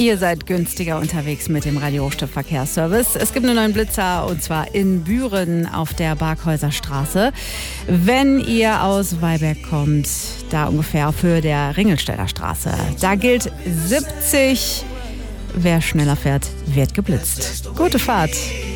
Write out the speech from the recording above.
Ihr seid günstiger unterwegs mit dem Radio Hochstift Verkehrsservice. Es gibt einen neuen Blitzer und zwar in Büren auf der Barkhäuser Straße. Wenn ihr aus Weilberg kommt, da ungefähr auf Höhe der Ringelstädter Straße, da gilt 70. Wer schneller fährt, wird geblitzt. Gute Fahrt.